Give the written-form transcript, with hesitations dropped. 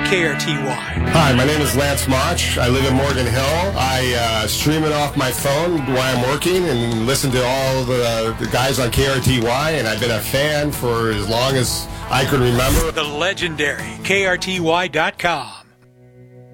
KRTY. Hi, my name is Lance Mach. I live in Morgan Hill. I stream it off my phone while I'm working and listen to all the guys on KRTY, and I've been a fan for as long as I can remember. The legendary KRTY.com.